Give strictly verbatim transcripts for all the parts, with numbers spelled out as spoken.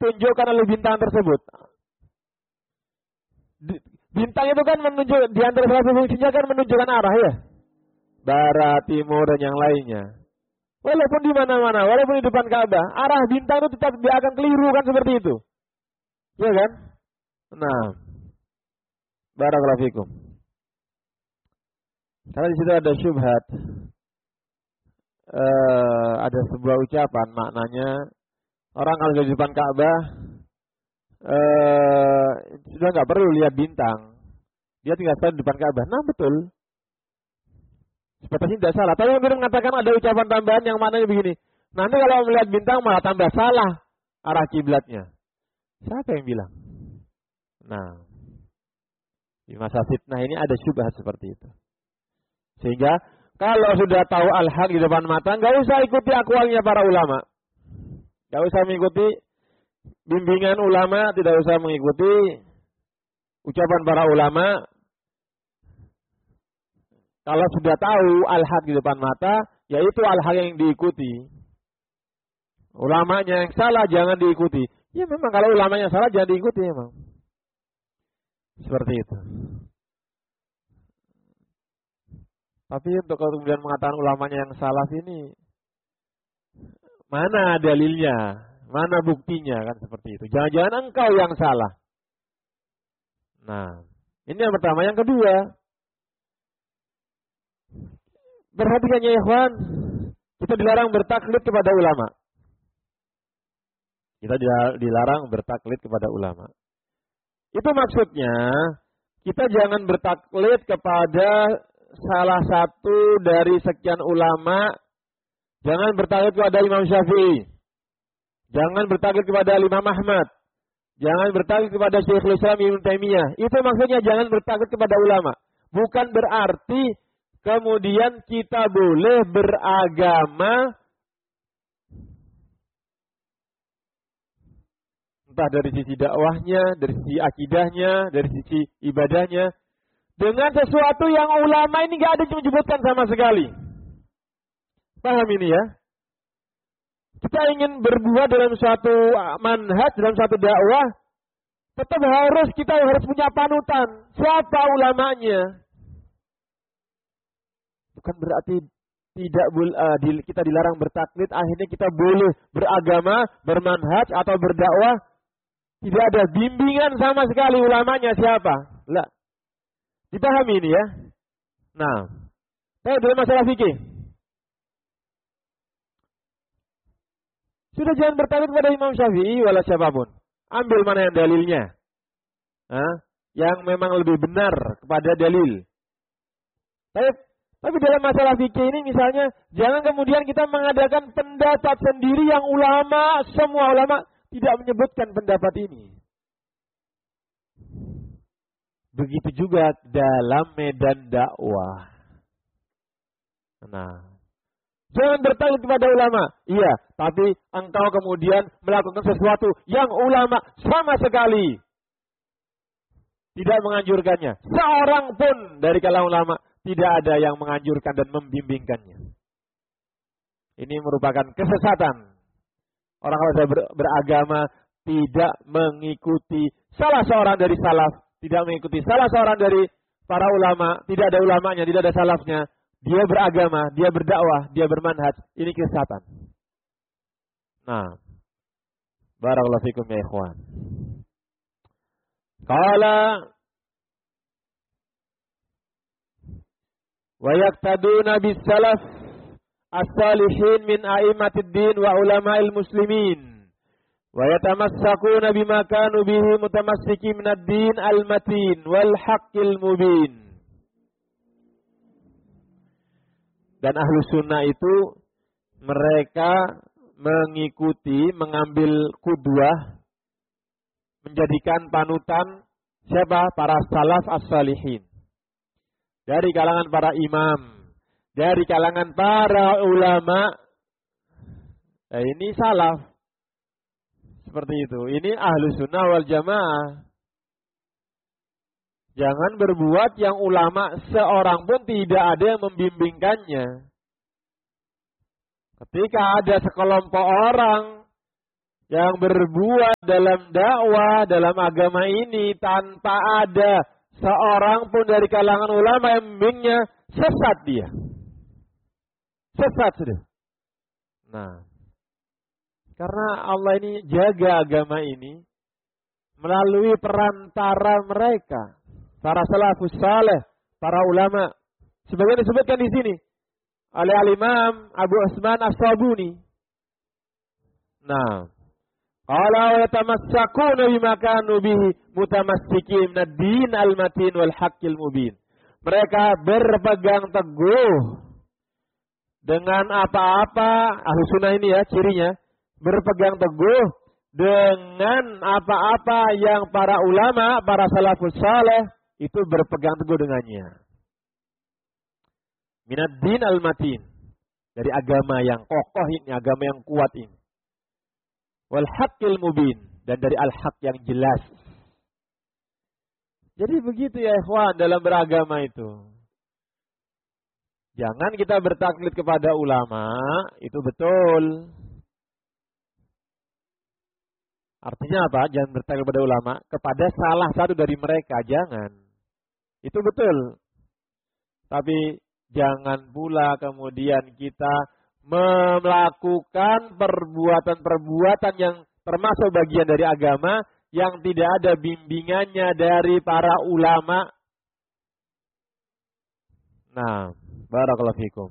ditunjukkan oleh bintang tersebut. Bintang itu kan menunjuk, di antara salah satu fungsinya kan menunjukkan arah ya. Barat, timur, dan yang lainnya. Walaupun di mana-mana, walaupun di depan Ka'bah, arah bintang itu tetap dia akan keliru kan seperti itu. Ya kan? Nah, barakallahu fikum. Karena di situ ada syubhat. Uh, ada sebuah ucapan maknanya orang kalau di depan Ka'bah uh, sudah nggak perlu lihat bintang, dia tinggal stand di depan Ka'bah. Nah betul, sepertinya tidak salah. Tapi yang mengatakan ada ucapan tambahan yang maknanya begini. Nanti kalau melihat bintang malah tambah salah arah kiblatnya. Siapa yang bilang? Nah, di masa fitnah ini ada syubhat seperti itu. Sehingga kalau sudah tahu al-haq di depan mata, nggak usah ikuti akwalnya para ulama. Nggak usah mengikuti bimbingan ulama, tidak usah mengikuti ucapan para ulama. Kalau sudah tahu al-haq di depan mata, yaitu al-haq yang diikuti. Ulamanya yang salah jangan diikuti. Ya memang kalau ulamanya salah jangan diikuti memang. Seperti itu. Tapi untuk kemudian mengatakan ulamanya yang salah ini, mana dalilnya, mana buktinya kan seperti itu. Jangan-jangan engkau yang salah. Nah, ini yang pertama. Yang kedua, perhatikan ya ikhwan, kita dilarang bertaklid kepada ulama. Kita dilarang bertaklid kepada ulama. Itu maksudnya, kita jangan bertaklid kepada salah satu dari sekian ulama. Jangan bertaklid kepada Imam Syafi'i. Jangan bertaklid kepada Imam Ahmad. Jangan bertaklid kepada Syekhul Islam Ibnu Taimiyah. Itu maksudnya jangan bertaklid kepada ulama. Bukan berarti kemudian kita boleh beragama entah dari sisi dakwahnya, dari sisi akidahnya, dari sisi ibadahnya, dengan sesuatu yang ulama ini nggak ada menyebutkan sama sekali. Paham ini ya? Kita ingin berbuat dalam suatu manhaj, dalam suatu dakwah, tetap harus kita harus punya panutan. Siapa ulamanya? Bukan berarti tidak uh, di, kita dilarang bertaklid, akhirnya kita boleh beragama, bermanhaj atau berdakwah. Tidak ada bimbingan sama sekali ulamanya siapa? Lah. Dipahami ini ya. Nah, saya dalam masalah fikih. Sudah jangan bertaklid kepada Imam Syafi'i wala siapapun. Ambil mana yang dalilnya. Hah? Yang memang lebih benar kepada dalil. Tapi, tapi dalam masalah fikih ini misalnya, jangan kemudian kita mengadakan pendapat sendiri yang ulama, semua ulama tidak menyebutkan pendapat ini. Begitu juga dalam medan dakwah. Nah, jangan bertaklid kepada ulama. Iya, tapi engkau kemudian melakukan sesuatu yang ulama sama sekali tidak menganjurkannya. Seorang pun dari kalangan ulama tidak ada yang menganjurkan dan membimbingkannya. Ini merupakan kesesatan. Orang kalau sudah ber, beragama tidak mengikuti salah seorang dari salaf, tidak mengikuti salah seorang dari para ulama, tidak ada ulamanya, tidak ada salafnya. Dia beragama, dia berdakwah, dia bermanhaj. Ini kesesatan. Nah, barakallahu fikum ya ikhwan. Qala wa yaqtaduna bis salaf as-salihin min a'immatid din wa ulama'il muslimin wa yatamassakuna bima kanu bihi mutamassikin minad din al-matin wal haqqil mubin. Dan ahlu sunnah itu mereka mengikuti, mengambil qudwah, menjadikan panutan siapa? Para salaf as-salihin. Dari kalangan para imam, dari kalangan para ulama. Nah, ini salaf. Seperti itu. Ini ahlu sunnah wal jamaah. Jangan berbuat yang ulama seorang pun tidak ada yang membimbingkannya. Ketika ada sekelompok orang yang berbuat dalam dakwah, dalam agama ini tanpa ada seorang pun dari kalangan ulama yang membimbingnya, sesat dia. Sesat sudah. Nah, karena Allah ini jaga agama ini melalui perantara mereka, para salafus saleh, para ulama. Sebagian disebutkan di sini oleh Al-Imam Abu Utsman As-Sabuni. Nah, qala wa yatamassakuna bima kanu bihi mutamassikin min ad-din al-matin wal haqqil mubin. Mereka berpegang teguh dengan apa-apa, ahlu sunnah ini ya cirinya, berpegang teguh dengan apa-apa yang para ulama, para salafus saleh itu berpegang teguh dengannya. Min ad-din al-matin, dari agama yang kokoh ini, agama yang kuat ini. Wal haqqil mubin, dan dari al-haq yang jelas. Jadi begitu ya ikhwan dalam beragama itu. Jangan kita bertaklid kepada ulama, itu betul. Artinya apa? Jangan bertaklid kepada ulama, kepada salah satu dari mereka, jangan. Itu betul. Tapi jangan pula kemudian kita melakukan perbuatan-perbuatan yang termasuk bagian dari agama yang tidak ada bimbingannya dari para ulama. Nah, barakallahu fikum.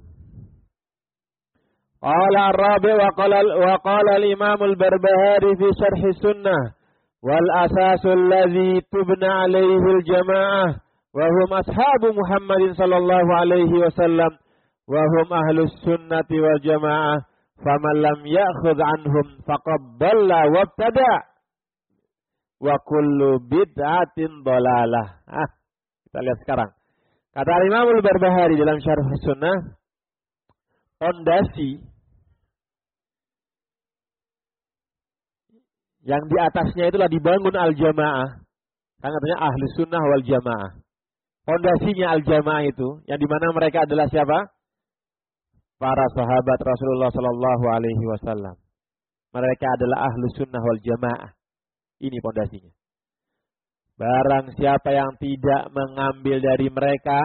Qala ar-rabi wa qala wa qala al-Imam al-Barbahari fi syarh sunnah wal asasul ladzi tubna alaihi al-jamaah wa hum ashabu Muhammadin sallallahu alaihi wasallam wa hum ahlus sunnati wal jamaah faman lam ya'khudh anhum faqad dhalla wabtada wa kullu bid'atin dhalalah. Ah, kita lihat sekarang. Kata Imam Al-Barbahari dalam Syarh Sunnah, fondasi yang di atasnya itulah dibangun al-jamaah. Kan katanya ahlus sunnah wal jamaah. Fondasinya al-jamaah itu, yang dimana mereka adalah siapa? Para sahabat Rasulullah Sallallahu Alaihi Wasallam. Mereka adalah ahlus sunnah wal jamaah. Ini fondasinya. Barang siapa yang tidak mengambil dari mereka,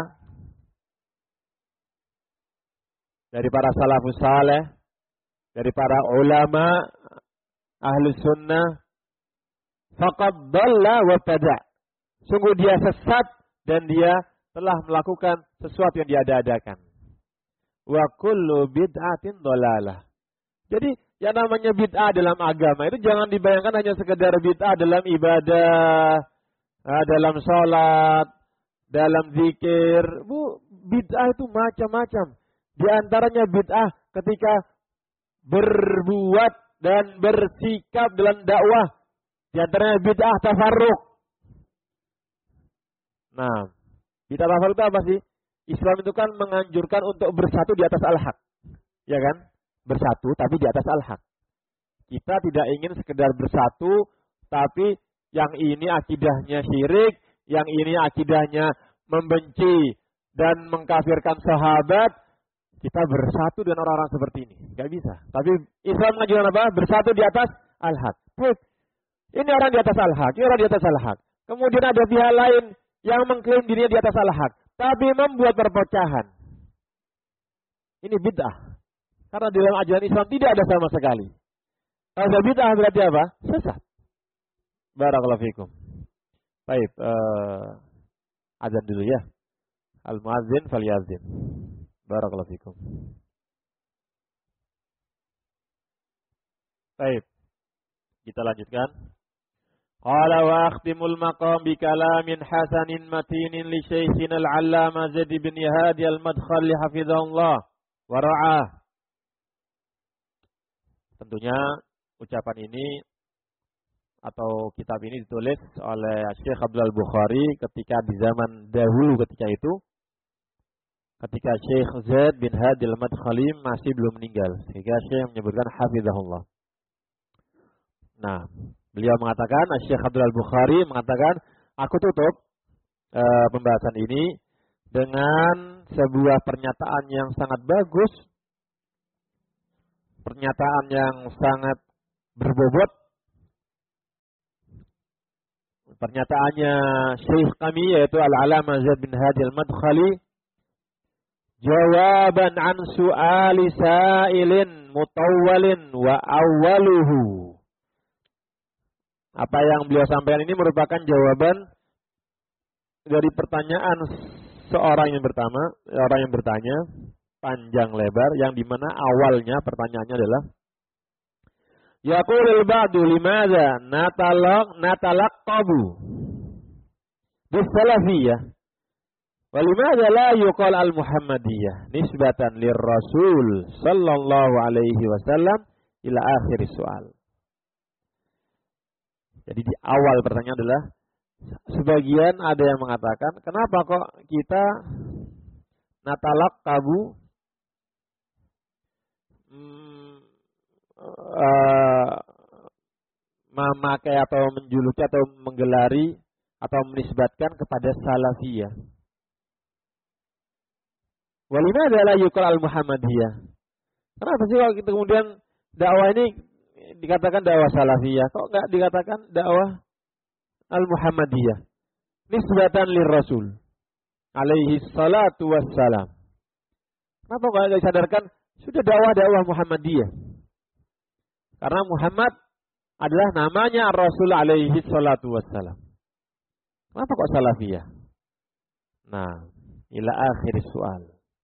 dari para salafus saleh, dari para ulama ahlus sunnah, faqad dhalla wa tada. Sungguh dia sesat dan dia telah melakukan sesuatu yang diada-adakan. Wa kullu bid'atin dhalalah. Jadi yang namanya bid'ah dalam agama itu jangan dibayangkan hanya sekedar bid'ah dalam ibadah, dalam sholat, dalam zikir. Bu, bid'ah itu macam-macam. Di antaranya bid'ah ketika berbuat dan bersikap dalam dakwah. Di antaranya bid'ah tafarruq. Nah, bid'ah tafarruq itu apa sih? Islam itu kan menganjurkan untuk bersatu di atas al-haq. Ya kan? Bersatu tapi di atas al-haq. Kita tidak ingin sekedar bersatu, tapi yang ini akidahnya syirik, yang ini akidahnya membenci dan mengkafirkan sahabat. Kita bersatu dengan orang-orang seperti ini. Gak bisa. Tapi Islam menganjurkan apa? Bersatu di atas al-haq. Ini orang di atas al-haq, ini orang di atas al-haq. Kemudian ada pihak lain yang mengklaim dirinya di atas al-haq, tapi membuat perpecahan. Ini bid'ah. Karena di dalam ajaran Islam tidak ada sama sekali. Kalau bid'ah berarti apa? Sesat. Barakallahu fikum. Baik, uh, azan dulu ya. Al-muazzin falyazin. Barakallahu fikum. Baik. Kita lanjutkan. Qala wa akhtimul maqam bi kalamin hasanin matinin li syaikhina al-'allama Zaid bin Hadi al-Madkhali hafizahullah wa ra'ah. Tentunya ucapan ini atau kitab ini ditulis oleh Syekh Abdul Bukhari ketika di zaman dahulu ketika itu, ketika Syekh Zaid bin Hadi al-Madkhali masih belum meninggal, sehingga Syekh menyebutkan hafizahullah. Nah, beliau mengatakan, Syekh Abdul Bukhari mengatakan, aku tutup e, pembahasan ini dengan sebuah pernyataan yang sangat bagus, pernyataan yang sangat berbobot pernyataannya Syekh kami yaitu Al-Alamah Zaid bin Hadi Al-Madkhali, jawaban an su'ali sa'ilin mutawwalin wa awwaluhu. Apa yang beliau sampaikan ini merupakan jawaban dari pertanyaan seorang yang pertama, orang yang bertanya panjang lebar, yang dimana awalnya pertanyaannya adalah yaqulul ba'du limadza natalaq natalaqqabu bis-salafiyyah wa limadza la yuqal al-muhammadiyah nisbatan lir-rasul sallallahu alaihi wasallam ila akhir soal. Jadi di awal pertanyaan adalah sebagian ada yang mengatakan kenapa kok kita natalaqqabu hmm, Uh, memakai atau menjuluki atau menggelari atau menisbatkan kepada salafiyah. Walima adalah yukal al-Muhammadiyah. Kenapa sih kalau kita kemudian dakwah ini dikatakan dakwah salafiyah, kok enggak dikatakan dakwah al-Muhammadiyah? Nisbatan lir-Rasul alaihi salatu wassalam. Kenapa kok enggak disadarkan sudah dakwah-dakwah Muhammadiyah? Karena Muhammad adalah namanya Rasul alaihi salatu wassalam. Kenapa kok salafiyah? Nah, ila akhir soal.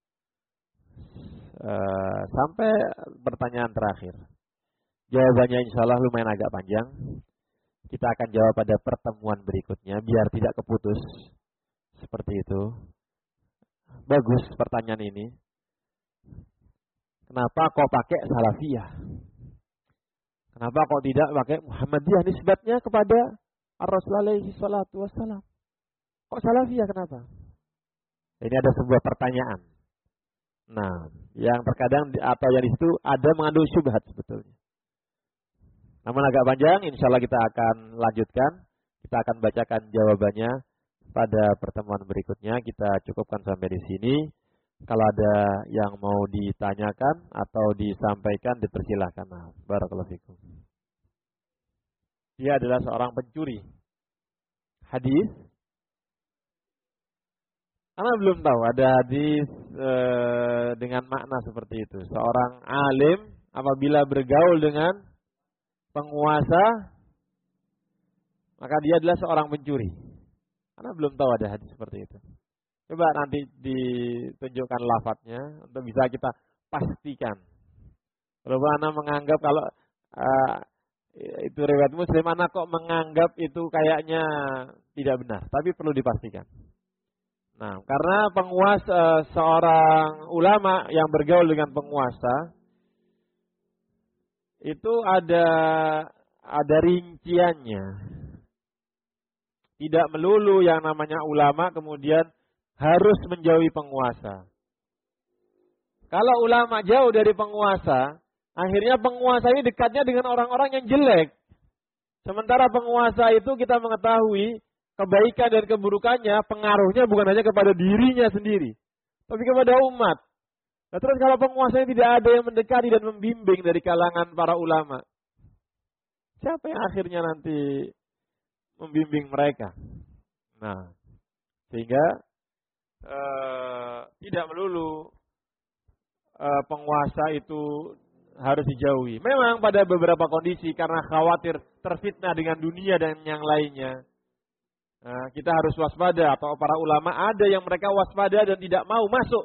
Uh, sampai pertanyaan terakhir. Jawabannya insya Allah lumayan agak panjang. Kita akan jawab pada pertemuan berikutnya biar tidak keputus. Seperti itu. Bagus pertanyaan ini. Kenapa kok pakai salafiyah? Kenapa kok tidak pakai Muhammadiyah nisbatnya kepada Ar-Rasul alaihi salatu wassalam? Kok salafiyah kenapa? Ini ada sebuah pertanyaan. Nah, yang terkadang atau yang di situ ada mengandung syubhat sebetulnya. Namun agak panjang, insya Allah kita akan lanjutkan. Kita akan bacakan jawabannya pada pertemuan berikutnya. Kita cukupkan sampai di sini. Kalau ada yang mau ditanyakan atau disampaikan, dipersilahkan. Nah, barakallahu fikum. Dia adalah seorang pencuri hadis. Karena belum tahu ada hadis e, dengan makna seperti itu. Seorang alim apabila bergaul dengan penguasa, maka dia adalah seorang pencuri. Karena belum tahu ada hadis seperti itu. Coba nanti ditunjukkan lafadznya untuk bisa kita pastikan. Kalau anak menganggap kalau uh, itu riwayat Muslim, anak kok menganggap itu kayaknya tidak benar, tapi perlu dipastikan. Nah, karena penguasa, seorang ulama yang bergaul dengan penguasa itu ada ada rinciannya. Tidak melulu yang namanya ulama kemudian harus menjauhi penguasa. Kalau ulama jauh dari penguasa, akhirnya penguasa ini dekatnya dengan orang-orang yang jelek. Sementara penguasa itu kita mengetahui kebaikan dan keburukannya, pengaruhnya bukan hanya kepada dirinya sendiri, tapi kepada umat. Nah, terus kalau penguasa ini tidak ada yang mendekati dan membimbing dari kalangan para ulama, siapa yang akhirnya nanti membimbing mereka? Nah, sehingga Uh, tidak melulu uh, penguasa itu harus dijauhi. Memang pada beberapa kondisi karena khawatir terfitnah dengan dunia dan yang lainnya, uh, kita harus waspada. Atau para ulama ada yang mereka waspada dan tidak mau masuk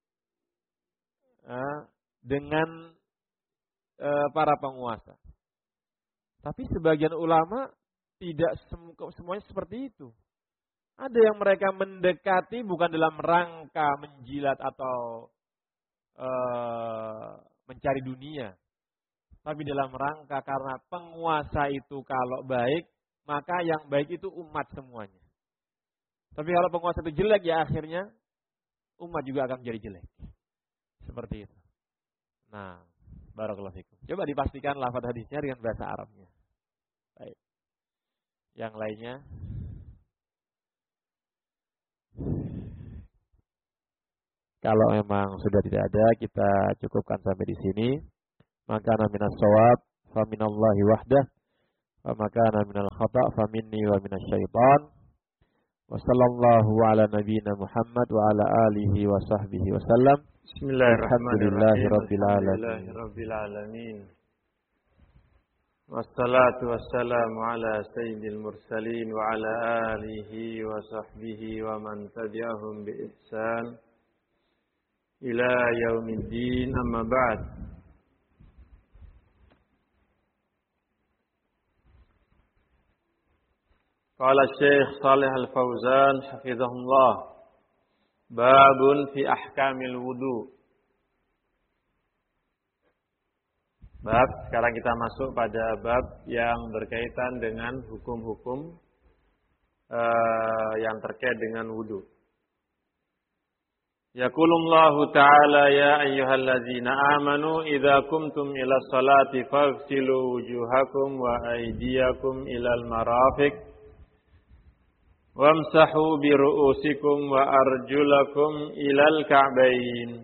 uh, dengan uh, para penguasa. Tapi sebagian ulama tidak semuanya seperti itu. Ada yang mereka mendekati bukan dalam rangka menjilat atau e, mencari dunia. Tapi dalam rangka karena penguasa itu kalau baik, maka yang baik itu umat semuanya. Tapi kalau penguasa itu jelek, ya akhirnya umat juga akan menjadi jelek. Seperti itu. Nah, barakallahu fikum. Coba dipastikan lafaz hadisnya dengan bahasa Arabnya. Baik. Yang lainnya. Kalau memang sudah tidak ada, kita cukupkan sampai di sini. Maka minas shawab fa minallahi wahdah wa ma kana minal khata' fa minni wa minasy syaitan. Wa sallallahu ala nabiyyina Muhammad wa ala alihi wa sahbihi wasallam. Bismillahirrahmanirrahim. Alhamdulillahirabbil Alhamdulillahirabbil alamin. Wassalatu wassalamu ala sayyidil mursalin wa ala alihi wa sahbihi wa man tabi'ahum bi ihsan ila yaumiddin, amma ba'd. Qala Syekh Shalih Al-Fauzan hafizahullah, babun fi ahkamil wudu. Bab, sekarang kita masuk pada bab yang berkaitan dengan hukum-hukum uh, yang terkait dengan wudu. Yaqulullahu ta'ala ya ayyuhallazina amanu idza kumtum ila sholati faghsilu wujuhakum wa aydiyakum ilal marafiq wamsahu bi ru'usikum wa arjulakum ilal ka'bayn.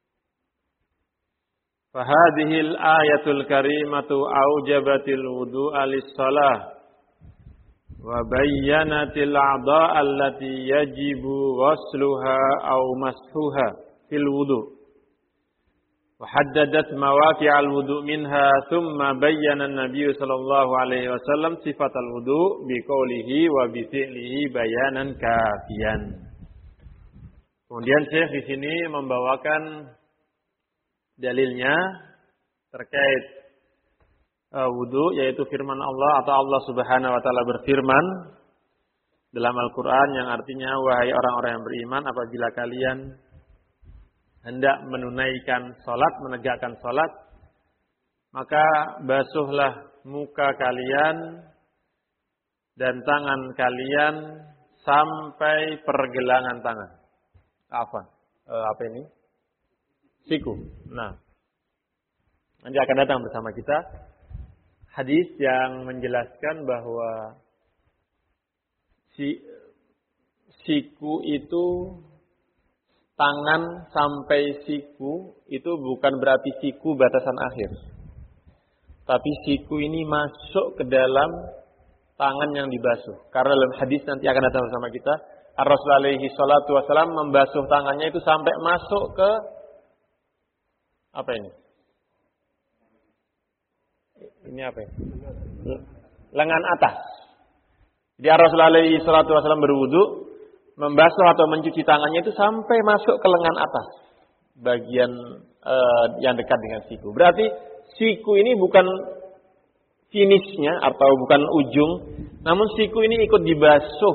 Fahadhil ayatul karimatu aujabatil wudu'a lis-shalah wa bayyanatil a'dha'a allati yajibu ghusluha aw mashuha fil wudu' wa haddadat mawaqi'al wudu' minha thumma bayyana an-nabiy sallallahu alaihi wasallam sifatal wudu' bi qoulihi wa bi fi'lihi bayanan kafiyan. Kemudian Syekh di sini membawakan dalilnya terkait uh, wudu, yaitu firman Allah atau Allah Subhanahu wa taala berfirman dalam Al-Qur'an yang artinya, wahai orang-orang yang beriman, apabila kalian hendak menunaikan salat, menegakkan salat, maka basuhlah muka kalian dan tangan kalian sampai pergelangan tangan. Apa? Uh, apa ini? Siku. Nah, nanti akan datang bersama kita hadis yang menjelaskan bahwa si siku itu, tangan sampai siku itu bukan berarti siku batasan akhir, tapi siku ini masuk ke dalam tangan yang dibasuh. Karena dalam hadis nanti akan datang bersama kita, Rasulullah alaihi salatu wasallam membasuh tangannya itu sampai masuk ke apa ini? Ini apa ini? Lengan atas. Jadi Rasulullah alaihi salatu wasallam berwudu, membasuh atau mencuci tangannya itu sampai masuk ke lengan atas, bagian uh, yang dekat dengan siku. Berarti siku ini bukan finishnya atau bukan ujung, namun siku ini ikut dibasuh.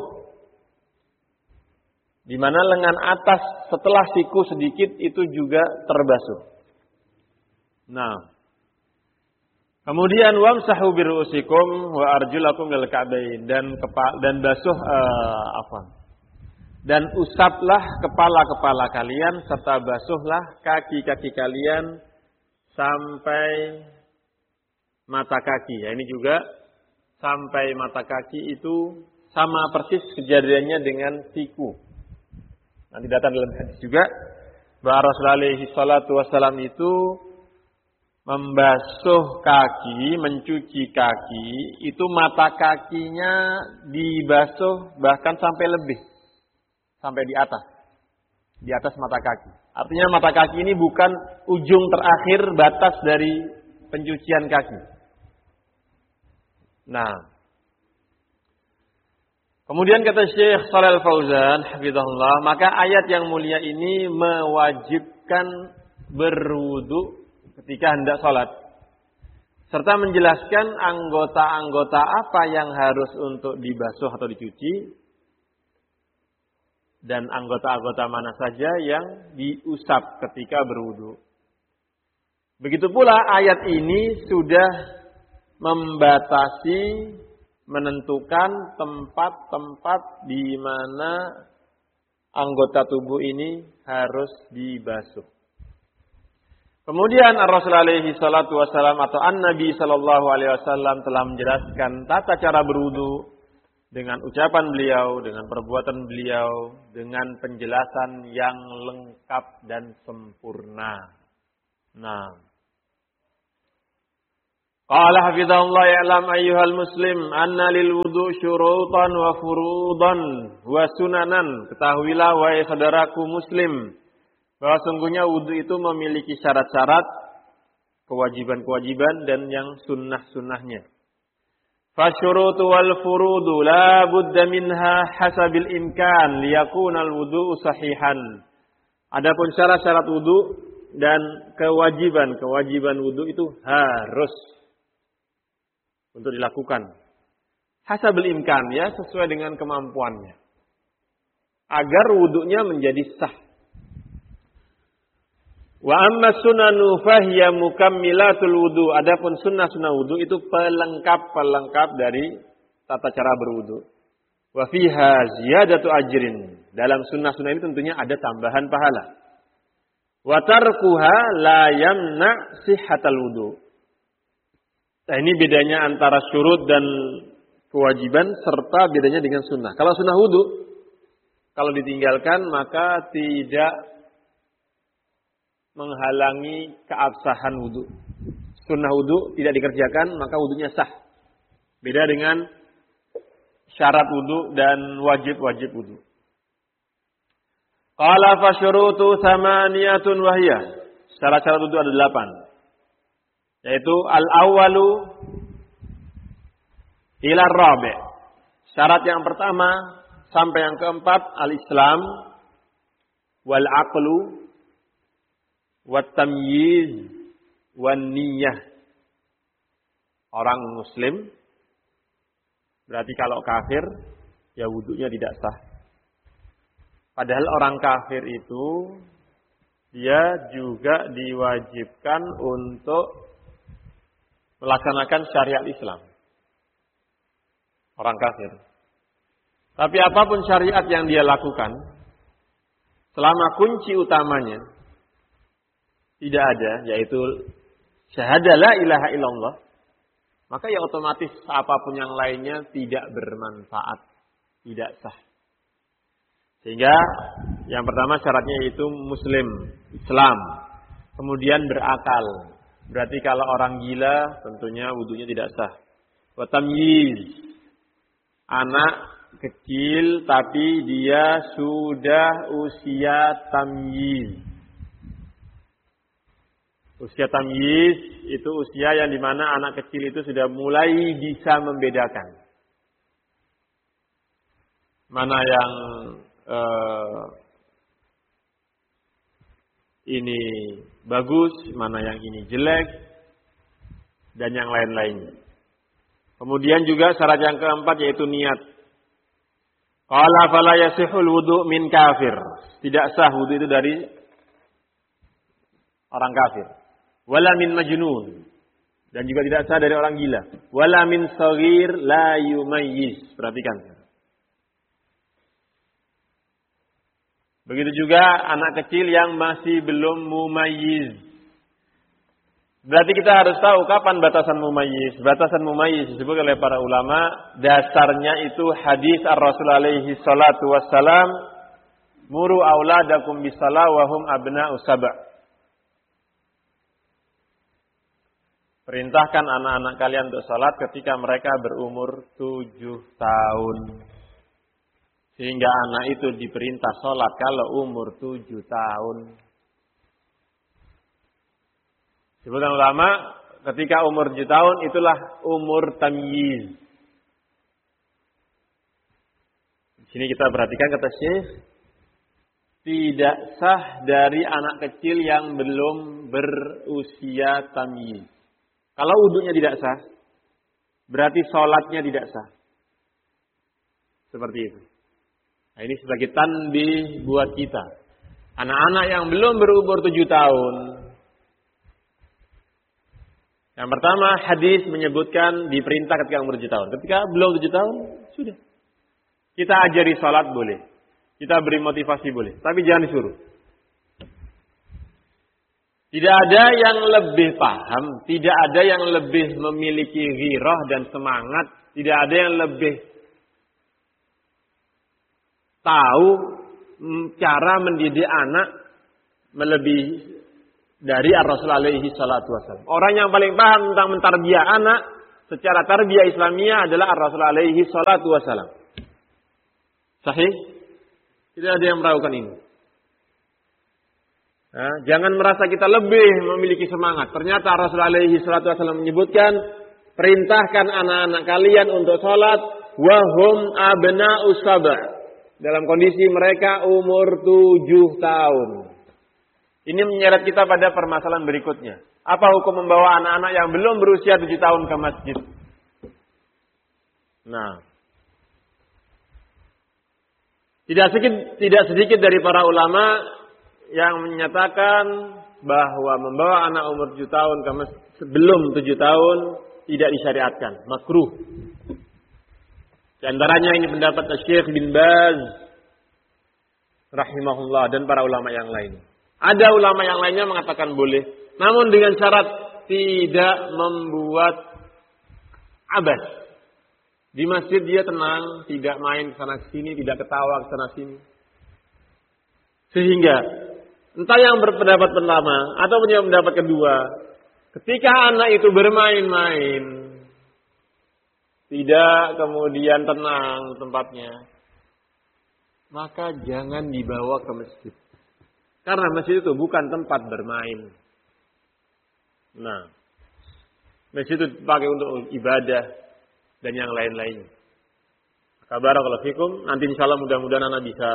Di mana lengan atas setelah siku sedikit itu juga terbasuh. Nah, kemudian wamsahu bi ru'usikum wa arjulakum lil ka'bayn, dan kepala dan basuh uh, apa? Dan usaplah kepala-kepala kalian serta basuhlah kaki-kaki kalian sampai mata kaki. Ya, ini juga sampai mata kaki itu sama persis kejadiannya dengan siku. Nanti datang dalam hadis juga bahwa Rasulullah alaihi salatu wasallam itu membasuh kaki, mencuci kaki, itu mata kakinya dibasuh bahkan sampai lebih, sampai di atas, di atas mata kaki. Artinya mata kaki ini bukan ujung terakhir batas dari pencucian kaki. Nah, kemudian kata Syekh Shalih Al-Fauzan hafizahullah, maka ayat yang mulia ini mewajibkan berwudu ketika hendak sholat, serta menjelaskan anggota-anggota apa yang harus untuk dibasuh atau dicuci, dan anggota-anggota mana saja yang diusap ketika berwudu. Begitu pula ayat ini sudah membatasi, menentukan tempat-tempat di mana anggota tubuh ini harus dibasuh. Kemudian Rasulullah alaihi salatu wasallam atau An-Nabi sallallahu alaihi wasallam telah menjelaskan tata cara berwudu dengan ucapan beliau, dengan perbuatan beliau, dengan penjelasan yang lengkap dan sempurna. Nah, Qala hafizahullah ya'lam ayyuhal muslim anna lil wudu' syurutan wa furudan wa sunanan. Ketahuilah wahai saudaraku muslim bahwa sungguhnya wudu itu memiliki syarat-syarat, kewajiban-kewajiban dan yang sunnah-sunnahnya. Fasyurutu wal furudu la budda minha hasabil imkan liyakuna al wudu'u sahihan. Adapun syarat-syarat wudu dan kewajiban-kewajiban wudu itu harus untuk dilakukan. Hasabil imkan, ya, sesuai dengan kemampuannya. Agar wudunya menjadi sah. Wa amma sunanu fahiya mukammilatul wudu. Adapun sunnah-sunnah wudu itu pelengkap-pelengkap dari tata cara berwudu. Wa fiha ziyadatu ajrin. Dalam sunnah-sunnah ini tentunya ada tambahan pahala. Wa tarkuha la yamna sihhatal wudu. Nah, ini bedanya antara syurut dan kewajiban serta bedanya dengan sunnah. Kalau sunnah wudu, kalau ditinggalkan maka tidak menghalangi keabsahan wudu. Sunnah wudu tidak dikerjakan maka wudunya sah. Beda dengan syarat wudu dan wajib-wajib wudu. Qala fa syurutu thamaniyatun wahiyah. Syarat-syarat wudu ada delapan. Yaitu al-awwalu ila ar-rabi'. Syarat yang pertama sampai yang keempat al-islam wal aqlu wat tamyiz wan niyyah. Orang muslim berarti kalau kafir ya wudunya tidak sah. Padahal orang kafir itu dia juga diwajibkan untuk melaksanakan syariat Islam. Orang kafir. Tapi apapun syariat yang dia lakukan, selama kunci utamanya tidak ada, yaitu syahadah la ilaha illallah, maka ya otomatis apapun yang lainnya tidak bermanfaat, tidak sah. Sehingga yang pertama syaratnya yaitu muslim, Islam, kemudian berakal. Berarti kalau orang gila tentunya wudunya tidak sah. Wa tamyiz, anak kecil tapi dia sudah usia tamyiz. Usia tamyiz itu usia yang dimana anak kecil itu sudah mulai bisa membedakan mana yang eh, ini bagus, mana yang ini jelek, dan yang lain-lainnya. Kemudian juga syarat yang keempat yaitu niat. Qala fala yasihul wudu min kafir. Tidak sah wudu itu dari orang kafir. Wala min majnun, dan juga tidak sah dari orang gila. Wala min saghir la yumayyiz. Perhatikan. Begitu juga anak kecil yang masih belum mumayyiz. Berarti kita harus tahu kapan batasan mumayyiz. Batasan mumayyiz disebut oleh para ulama, dasarnya itu hadis ar-Rasul alaihi salatu wassalam, muru auladakum bisalah wa hum abna'u sab'. Perintahkan anak-anak kalian untuk salat ketika mereka berumur tujuh tahun. Sehingga anak itu diperintah salat kalau umur tujuh tahun. Sebutkan ulama, ketika umur tujuh tahun itulah umur tamyiz. Di sini kita perhatikan kata Syekh, tidak sah dari anak kecil yang belum berusia tamyiz. Kalau wudunya tidak sah, berarti sholatnya tidak sah. Seperti itu. Nah, ini sebagai tanbih buat kita. Anak-anak yang belum berumur tujuh tahun. Yang pertama, hadis menyebutkan diperintah ketika umur tujuh tahun. Ketika belum tujuh tahun, sudah. Kita ajari sholat boleh. Kita beri motivasi boleh. Tapi jangan disuruh. Tidak ada yang lebih paham, tidak ada yang lebih memiliki ghirah dan semangat, tidak ada yang lebih tahu cara mendidik anak melebihi dari Ar-Rasul alaihi salatu wasallam. Orang yang paling paham tentang mentarbiyah anak secara tarbiyah Islamiyah adalah Ar-Rasul alaihi salatu wasallam. Sahih? Tidak ada yang meragukan ini. Nah, jangan merasa kita lebih memiliki semangat. Ternyata Rasul alaihi salatu wasallam menyebutkan, perintahkan anak-anak kalian untuk sholat wahum abna'us sab'. Dalam kondisi mereka umur tujuh tahun. Ini menyeret kita pada permasalahan berikutnya. Apa hukum membawa anak-anak yang belum berusia tujuh tahun ke masjid? Nah, tidak sedikit, tidak sedikit dari para ulama yang menyatakan bahwa membawa anak umur tujuh tahun ke masjid sebelum tujuh tahun tidak disyariatkan, makruh. Di antaranya ini pendapat Syekh bin Baz rahimahullah dan para ulama yang lain. Ada ulama yang lainnya mengatakan boleh, namun dengan syarat tidak membuat abas. Di masjid dia tenang, tidak main ke sana sini, tidak ketawa ke sana sini. Sehingga entah yang berpendapat pertama atau yang pendapat kedua, ketika anak itu bermain-main, tidak kemudian tenang tempatnya, maka jangan dibawa ke masjid. Karena masjid itu bukan tempat bermain. Nah, masjid itu dipakai untuk ibadah dan yang lain-lain. Barakallahu fikum. Nanti insyaallah mudah-mudahan anak bisa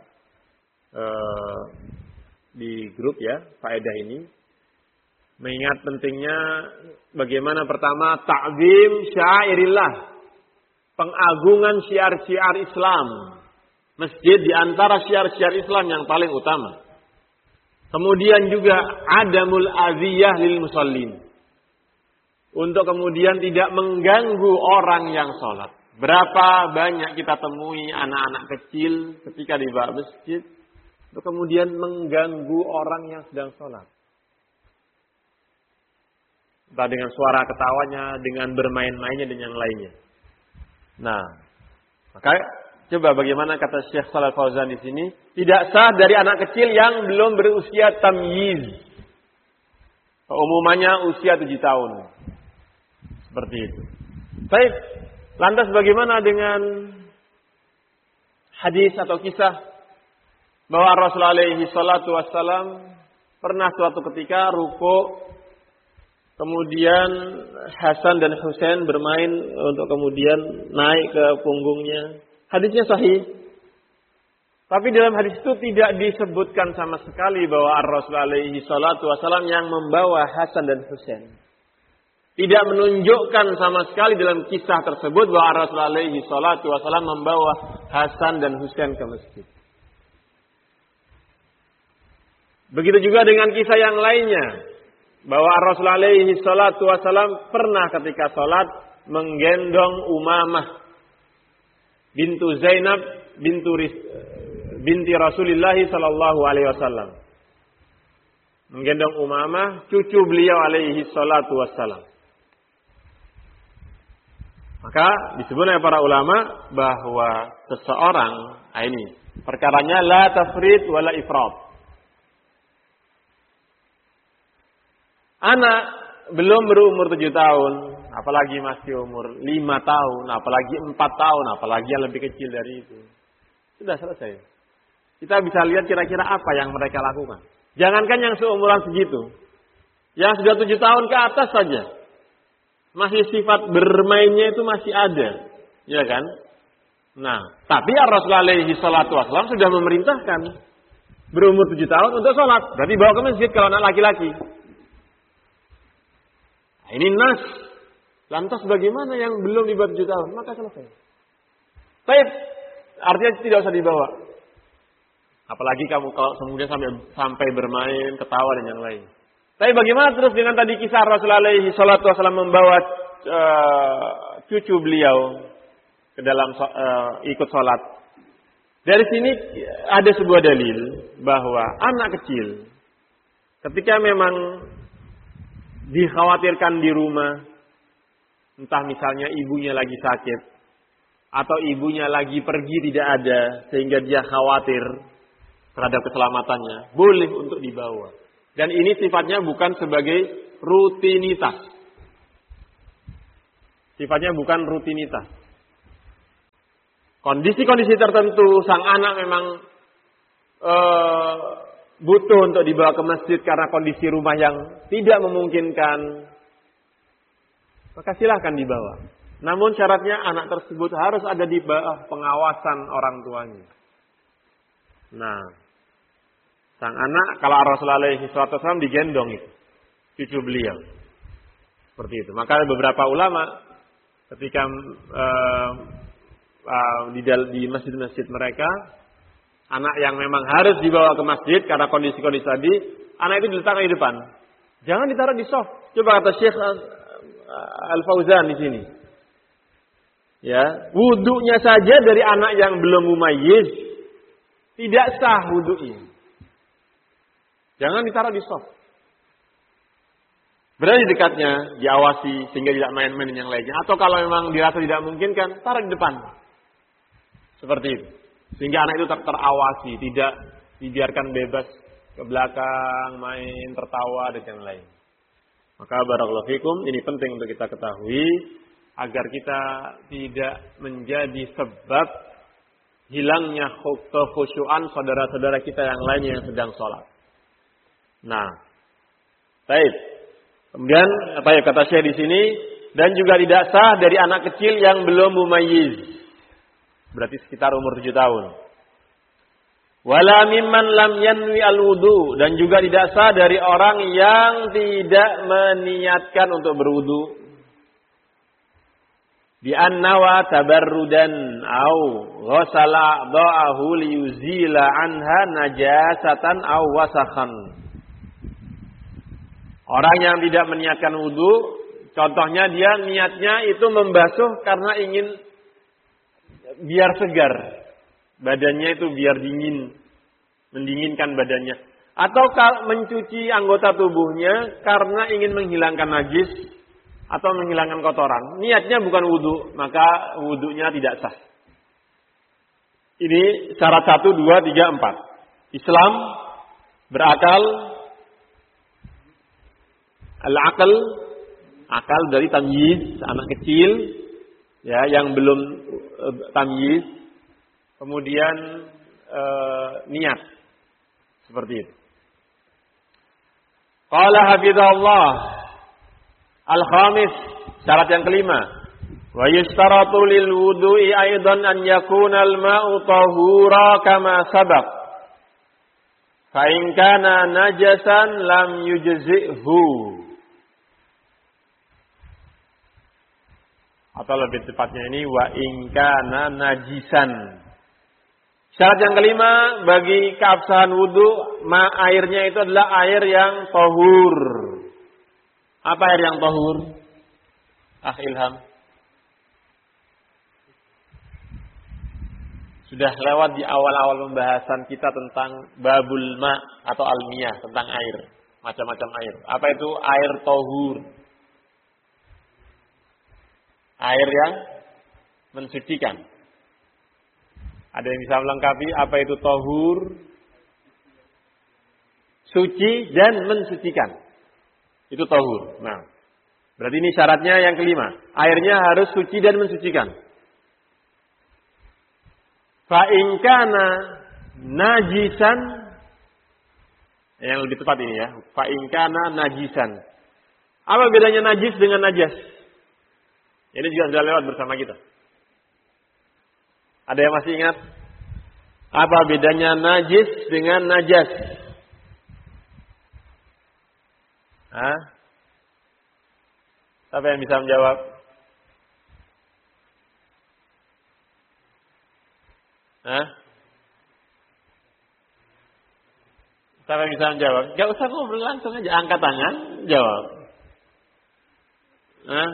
uh, di grup ya faedah ini. Mengingat pentingnya bagaimana pertama ta'zim syairillah, pengagungan syiar-syiar Islam. Masjid di antara syiar-syiar Islam yang paling utama. Kemudian juga adamul aziyah lil musallin. Untuk kemudian tidak mengganggu orang yang sholat. Berapa banyak kita temui anak-anak kecil ketika di bawah masjid, untuk kemudian mengganggu orang yang sedang sholat. Entah dengan suara ketawanya, dengan bermain-mainnya dan yang lainnya. Nah, maka coba bagaimana kata Syekh Shalal Fauzan di sini, tidak sah dari anak kecil yang belum berusia tamyiz. Umumnya usia tujuh tahun. Seperti itu. Baik, lantas bagaimana dengan hadis atau kisah bahwa Rasulullah alaihi salatu wassalam pernah suatu ketika ruku, kemudian Hasan dan Husain bermain untuk kemudian naik ke punggungnya. Hadisnya sahih. Tapi dalam hadis itu tidak disebutkan sama sekali bahwa Rasulullah alaihi salatu wasallam yang membawa Hasan dan Husain. Tidak menunjukkan sama sekali dalam kisah tersebut bahwa Rasulullah alaihi salatu wasallam membawa Hasan dan Husain ke masjid. Begitu juga dengan kisah yang lainnya. Bahwa Rasulullah alaihi salatu wasallam pernah ketika sholat menggendong Umamah bintu Zainab bintu binti Rasulullah sallallahu alaihi wasallam. Menggendong Umamah cucu beliau alaihi salatu wasallam. Maka disebut oleh para ulama bahwa seseorang, nah ini perkaranya la tafrid wala ifrat. Anak belum berumur tujuh tahun, apalagi masih umur lima tahun, apalagi empat tahun, apalagi yang lebih kecil dari itu. Sudah selesai. Kita bisa lihat kira-kira apa yang mereka lakukan. Jangankan yang seumuran segitu. Yang sudah tujuh tahun ke atas saja. Masih sifat bermainnya itu masih ada. Ya kan? Nah, tapi Rasulullah alaihi salatu wasallam sudah memerintahkan berumur tujuh tahun untuk sholat. Berarti bawa ke masjid kalau anak laki-laki. Nah, ini nas. Lantas bagaimana yang belum di bawah tujuh tahun? Maka selesai. Baik, artinya tidak usah dibawa. Apalagi kamu kalau kemudian sampai sampai bermain, ketawa dan yang lain. Tapi bagaimana terus dengan tadi kisah Rasulullah alaihi salatu wasallam membawa uh, cucu beliau ke dalam uh, ikut sholat. Dari sini ada sebuah dalil bahwa anak kecil ketika memang dikhawatirkan di rumah, entah misalnya ibunya lagi sakit atau ibunya lagi pergi tidak ada sehingga dia khawatir terhadap keselamatannya, boleh untuk dibawa. Dan ini sifatnya bukan sebagai rutinitas. Sifatnya bukan rutinitas. Kondisi-kondisi tertentu sang anak memang uh, butuh untuk dibawa ke masjid karena kondisi rumah yang tidak memungkinkan, maka silahkan dibawa. Namun syaratnya anak tersebut harus ada di bawah pengawasan orang tuanya. Nah, sang anak kalau Rasulullah alaihi wasallam digendong itu cucu beliau. Seperti itu. Maka ada beberapa ulama ketika uh, uh, di, di masjid-masjid mereka, anak yang memang harus dibawa ke masjid karena kondisi-kondisi tadi, anak itu diletakkan di depan. Jangan ditaruh di sof. Coba kata Syekh Al-Fauzan di sini. Ya, wudunya saja dari anak yang belum mumayyiz tidak sah wudunya. Jangan ditaruh di sof. Berada di dekatnya, diawasi sehingga tidak main-main yang lainnya. Atau kalau memang dirasa tidak memungkinkan, taruh di depan. Seperti itu. Sehingga anak itu ter- terawasi, tidak dibiarkan bebas ke belakang, main, tertawa, dan yang lain. Maka barakallahu fikum, ini penting untuk kita ketahui agar kita tidak menjadi sebab hilangnya kekhusyuan saudara-saudara kita yang lainnya yang sedang sholat. Nah, baik. Kemudian apa ya kata Syekh di sini, dan juga tidak sah dari anak kecil yang belum mumayyiz. Berarti sekitar umur tujuh tahun. Wala mimman lam yanwi al-wudu, dan juga tidak sah dari orang yang tidak meniatkan untuk berwudu. Bi annawa tabarrudan au ghasala dha'ahu liyuzila anha najasatan au wasakhan. Orang yang tidak meniatkan wudu, contohnya dia niatnya itu membasuh karena ingin biar segar. Badannya itu biar dingin, mendinginkan badannya. Atau mencuci anggota tubuhnya karena ingin menghilangkan najis atau menghilangkan kotoran. Niatnya bukan wudu, maka wudunya tidak sah. Ini syarat satu, dua, tiga, empat. Islam berakal, al-aqal, akal dari tamyiz, anak kecil ya yang belum uh, tamyiz, kemudian uh, niat seperti itu. Qala hafizahullah, al-khamis, syarat yang kelima, wa yustaratu lil wudu'i aidan an yakuna al-ma'u tahura kama sabaq. Fa in kana najasan lam yujzi'hu. Atau lebih tepatnya ini wa ingkana najisan. Syarat yang kelima bagi keabsahan wudu, ma airnya itu adalah air yang tahur. Apa air yang tahur? Ah Ilham. Sudah lewat di awal-awal pembahasan kita tentang babul ma atau almiyah, tentang air, macam-macam air. Apa itu air tahur? Air yang mensucikan. Ada yang bisa melengkapi apa itu tahur? Suci dan mensucikan. Itu tahur. Nah, berarti ini syaratnya yang kelima. Airnya harus suci dan mensucikan. Fa in kana najisan, yang lebih tepat ini ya. Fa in kana najisan. Apa bedanya najis dengan najas? Ini juga sudah lewat bersama kita. Ada yang masih ingat? Apa bedanya najis dengan najas? Hah? Siapa yang bisa menjawab? Hah? Siapa yang bisa menjawab? Gak usah ngobrol, langsung aja angkat tangan, jawab. Hah?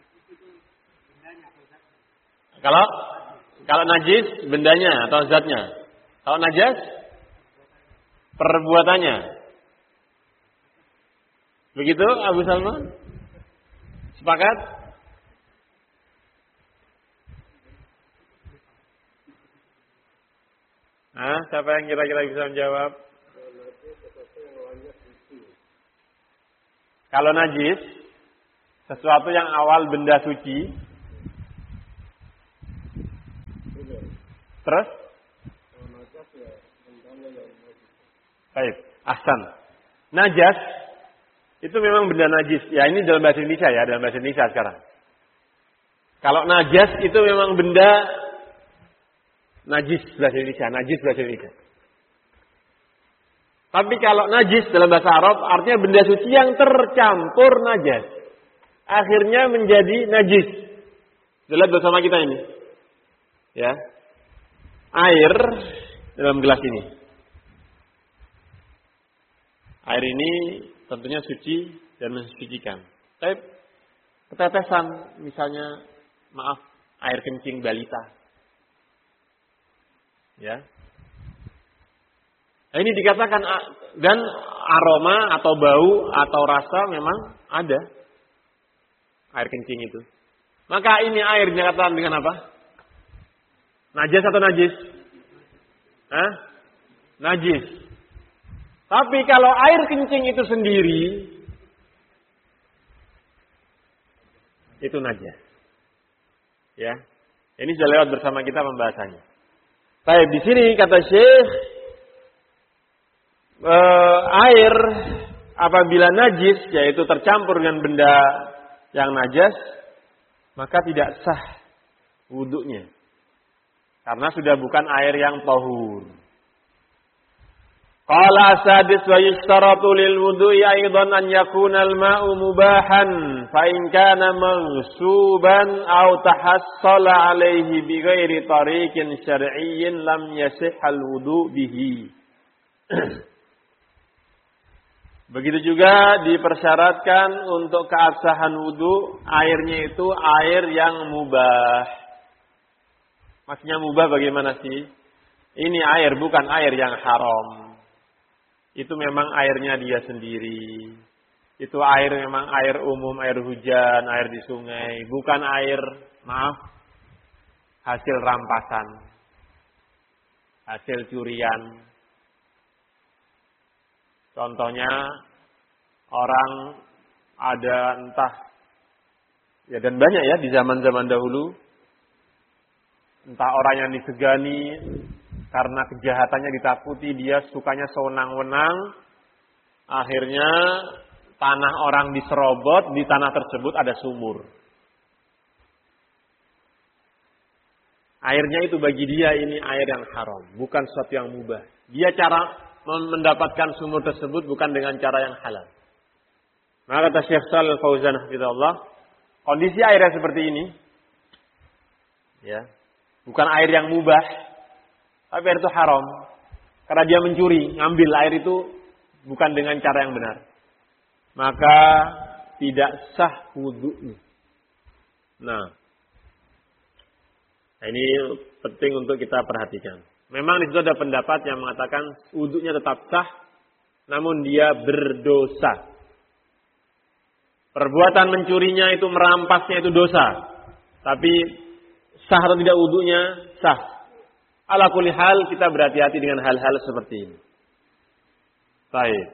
Kalau kalau najis bendanya atau zatnya. Kalau najas perbuatannya. Begitu Abu Salman? Sepakat? Nah, siapa yang kira-kira bisa menjawab? Kalau najis, sesuatu yang awal benda suci, terus? Baik, ahsan. Najas itu memang benda najis. Ya ini dalam bahasa Indonesia ya, dalam bahasa Indonesia sekarang. Kalau najas itu memang benda najis bahasa Indonesia, najis bahasa Indonesia. Tapi kalau najis dalam bahasa Arab artinya benda suci yang tercampur najas. Akhirnya menjadi najis. Lihat bersama kita ini. Ya. Air dalam gelas ini. Air ini tentunya suci dan mensucikan. Tapi ketetesan misalnya, maaf, air kencing balita. Ya. Nah, ini dikatakan dan aroma atau bau atau rasa memang ada air kencing itu. Maka ini air dikatakan dengan apa? Najis atau najis? Hah? Najis. Tapi kalau air kencing itu sendiri, itu najis. Ya, ini sudah lewat bersama kita pembahasannya. Baik, di sini kata Syekh, eh, air apabila najis, yaitu tercampur dengan benda yang najis, maka tidak sah wudunya, karena sudah bukan air yang tahur. Qala asadis wa yustaratu lil wudu'i aidan an yakuna al-ma'u mubahan fa in kana maghsuban aw tahassala alayhi bi ghairi tariqin syar'iyyin lam yasih al-wudu' bihi. Begitu juga dipersyaratkan untuk keabsahan wudu airnya itu air yang mubah. Maksudnya mubah bagaimana sih? Ini air bukan air yang haram. Itu memang airnya dia sendiri. Itu air memang air umum, air hujan, air di sungai. Bukan air, maaf, hasil rampasan. Hasil curian. Contohnya, orang ada entah, ya dan banyak ya di zaman-zaman dahulu. Entah orang yang disegani, karena kejahatannya ditakuti, dia sukanya sewenang-wenang. Akhirnya tanah orang diserobot, di tanah tersebut ada sumur. Airnya itu bagi dia ini air yang haram, bukan sesuatu yang mubah. Dia cara mendapatkan sumur tersebut bukan dengan cara yang halal. Maka kata Syekh Shalal Fauzan hafizahullah, kondisi airnya seperti ini, ya, bukan air yang mubah. Tapi air itu haram. Karena dia mencuri, ngambil air itu bukan dengan cara yang benar. Maka tidak sah wudu'nya. Nah, ini penting untuk kita perhatikan. Memang di situ ada pendapat yang mengatakan wudu'nya tetap sah, namun dia berdosa. Perbuatan mencurinya itu, merampasnya itu dosa. Tapi sah atau tidak wudu'nya? Sah. Ala kulli hal kita berhati-hati dengan hal-hal seperti ini. Baik.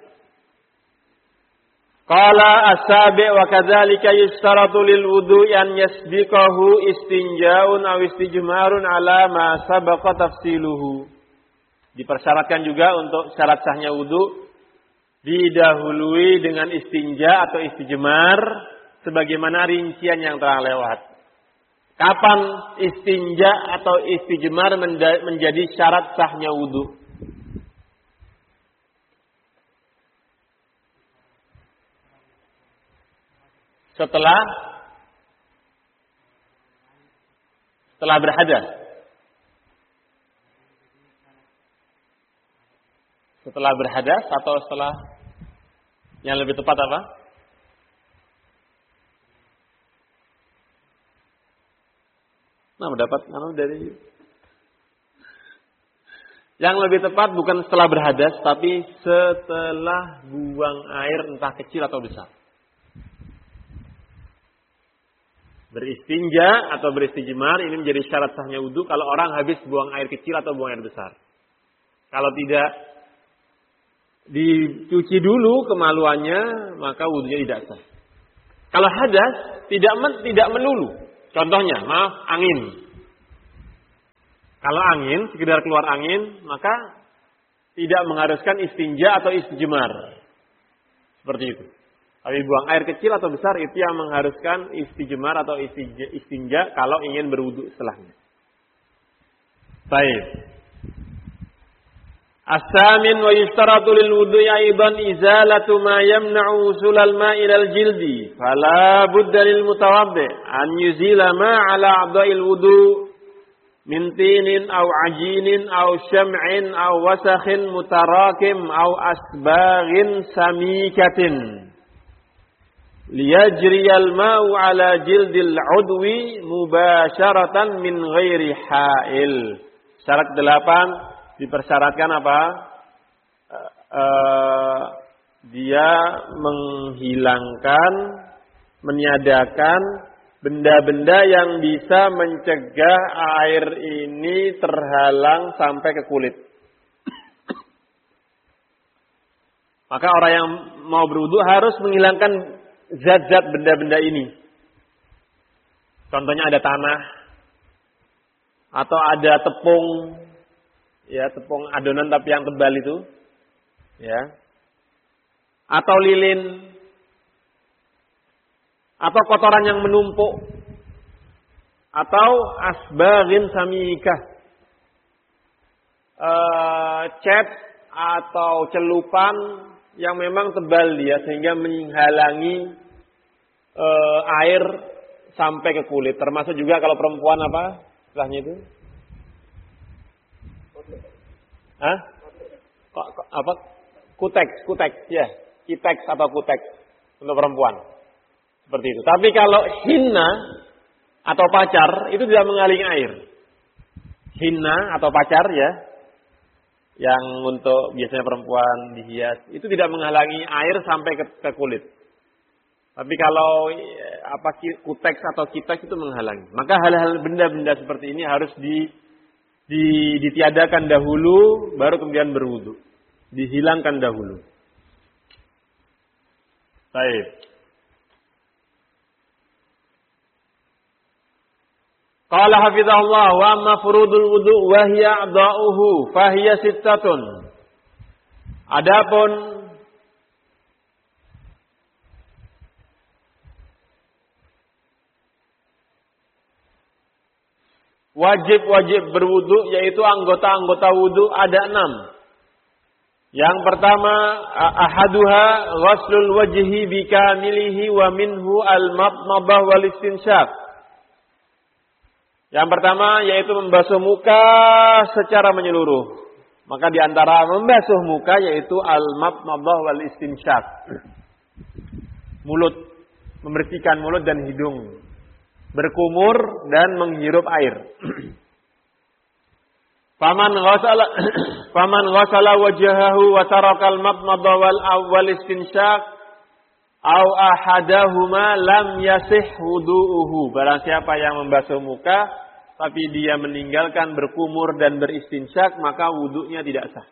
Qala as-sabi' wa kadzalika yustaratu lil wudu'i an yasbiqahu istinja'un aw istijmarun ala ma sabaqa tafsiluhu. Dipersyaratkan juga untuk syarat sahnya wudu didahului dengan istinja atau istijmar sebagaimana rincian yang telah lewat. Kapan istinja atau istijmar menjadi syarat sahnya wudu? Setelah setelah berhadas. Setelah berhadas atau setelah, yang lebih tepat apa? Nah, mendapat mana dari yang lebih tepat bukan setelah berhadas, tapi setelah buang air entah kecil atau besar. Beristinja atau beristijmar ini menjadi syarat sahnya wudu kalau orang habis buang air kecil atau buang air besar. Kalau tidak, dicuci dulu kemaluannya, maka wudunya tidak sah. Kalau hadas tidak men, tidak melulu. Contohnya, maaf, angin. Kalau angin, sekedar keluar angin, maka tidak mengharuskan istinja atau istijmar. Seperti itu. Tapi buang air kecil atau besar itu yang mengharuskan istijmar atau istinja, istinja kalau ingin berwudu setelahnya. Baik. As-samin wa yustaratu lil wudu'i aidan izalatu ma yamna'u usulal ma'i ilal jildi. Fala budda lil mutawaddi' an yuzila ma 'ala a'dha'il wudu' min tinin aw ajinin aw syam'in aw wasakhin mutarakim aw asbaghin samikatin liyajriyal ma'u 'ala jildil 'udwi mubasharatan min ghairi ha'il. Syarat delapan dipersyaratkan apa? Uh, uh, dia menghilangkan, meniadakan benda-benda yang bisa mencegah air ini terhalang sampai ke kulit. Maka orang yang mau berwudu harus menghilangkan zat-zat benda-benda ini. Contohnya ada tanah atau ada tepung, ya tepung adonan tapi yang tebal itu, ya, atau lilin, atau kotoran yang menumpuk, atau asbaghin samikah, e, cat atau celupan yang memang tebal dia sehingga menghalangi e, air sampai ke kulit. Termasuk juga kalau perempuan apa istilahnya itu? Hah? Kok, kok, apa? Kuteks, kuteks, ya, kiteks atau kuteks untuk perempuan. Seperti itu. Tapi kalau hinna atau pacar itu tidak mengalingi air. Hinna atau pacar ya, yang untuk biasanya perempuan dihias itu tidak menghalangi air sampai ke, ke kulit. Tapi kalau apa kuteks atau kiteks itu menghalangi. Maka hal-hal benda-benda seperti ini harus di, di ditiadakan dahulu, baru kemudian berwudu. Dihilangkan dahulu. Baik. Qala hafizahullah wa amma furudul wudu wa hiya a'dha'uhu fa hiya sittatun. Adapun wajib-wajib berwudu yaitu anggota-anggota wudu ada enam. Yang pertama ahaduha ghuslul wajhi bikamilihi wa minhu al-madmadah wal istinsyaq. Yang pertama yaitu membasuh muka secara menyeluruh. Maka di antara membasuh muka yaitu al-madmadah wal istinsyaq. Mulut, membersihkan mulut dan hidung. Berkumur dan menghirup air. Faman ghasala faman ghasala wajhahu wa taraka al-madmadah wal awwal istinsyaq aw ahadahuma lam yasih wudu'uhu. Barang siapa yang membasuh muka tapi dia meninggalkan berkumur dan beristinsyak, maka wudunya tidak sah.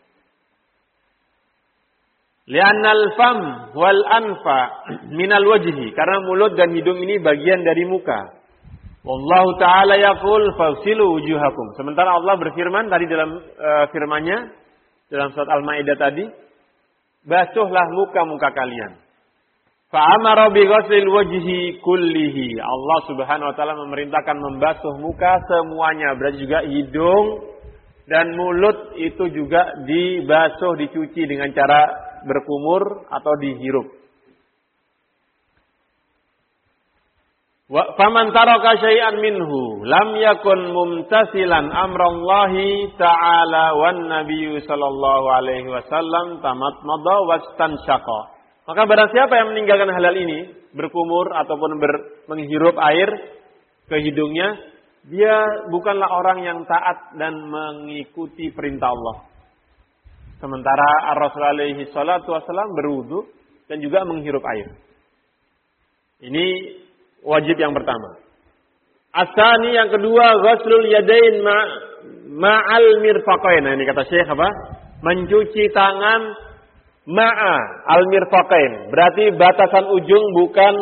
Li'annal fam wal anfa minal wajhi, karena mulut dan hidung ini bagian dari muka. Wallahu ta'ala yaqul fawsilu wujuhakum. Sementara Allah berfirman tadi dalam uh, firman-Nya dalam surat Al-Maidah tadi, basuhlah muka-muka kalian. Fa'amara bi ghuslil wajhi kullihi. Allah Subhanahu wa taala memerintahkan membasuh muka semuanya, berarti juga hidung dan mulut itu juga dibasuh, dicuci dengan cara berkumur atau dihirup. Wa faman taraka syai'an minhu lam yakun mumtasilan amrallahi ta'ala wan nabiyyu sallallahu alaihi wasallam tamatmada wastansyaqa. Maka barang siapa yang meninggalkan hal-hal ini, berkumur ataupun ber, menghirup air ke hidungnya, dia bukanlah orang yang taat dan mengikuti perintah Allah. Sementara Ar-Rasul alaihi salatu wasallam berwudu dan juga menghirup air. Ini wajib yang pertama. Asani yang kedua, ghuslul yadain ma'al mirfaqain. Nah, ini kata Syekh apa? Mencuci tangan ma'a al-mirfaqain. Berarti batasan ujung bukan